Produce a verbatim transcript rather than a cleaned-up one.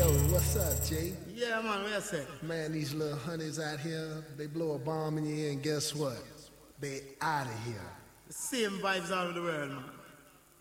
Yo, what's up, Jay? Yeah, man, what you say? Man, these little honeys out here, they blow a bomb in your ear, and guess what? They out of here. The same vibes all over the world, man.